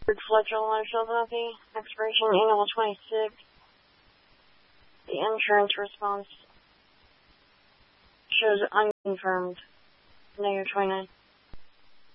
Fletcher, Philadelphia. Expiration 8/26. The insurance response shows unconfirmed. -29.